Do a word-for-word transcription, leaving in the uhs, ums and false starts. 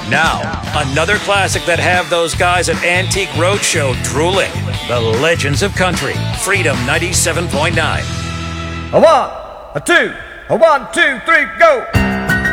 Now, another classic that have those guys at Antique Roadshow drooling. The Legends of Country, Freedom ninety-seven point nine. A one, a two, a one, two, three, go!